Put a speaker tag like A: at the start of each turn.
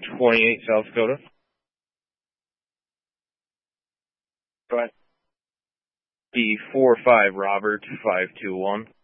A: 28 South Dakota.
B: Go ahead.
A: B45 Robert 521.